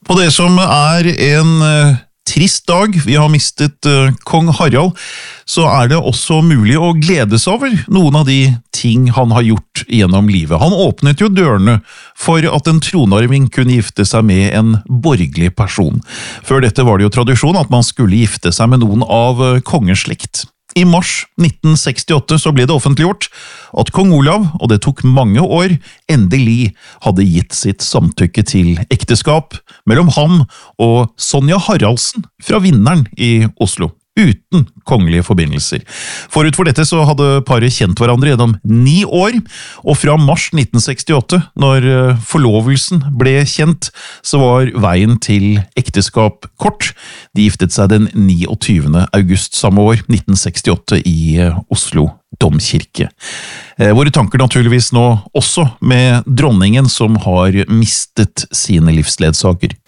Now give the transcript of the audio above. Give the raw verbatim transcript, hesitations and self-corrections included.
På det som er en uh, trist dag, vi har mistet uh, kong Harald, så er det også mulig å glede seg over noen av de ting han har gjort gjennom livet. Han åpnet jo dørene for at en tronarving kunne gifte seg med en borgerlig person. Før dette var det jo tradisjon at man skulle gifte seg med noen av uh, kongeslekt. I mars nitten sekstiåtte så ble det offentliggjort at kong Olav, og det tok mange år, endelig hadde gitt sitt samtykke til ekteskap mellom ham og Sonja Haraldsen fra Vinneren i Oslo, uten kongelige forbindelser. Forut for dette så hadde paret kjent hverandre gjennom ni år, og fra mars nitten sekstiåtte, når forlovelsen ble kjent, så var veien til ekteskap kort. De giftet seg den niogtyvende august samme år, nitten sekstiåtte, i Oslo domkirke. Våre tanker naturligvis nå også med dronningen som har mistet sine livsledsager.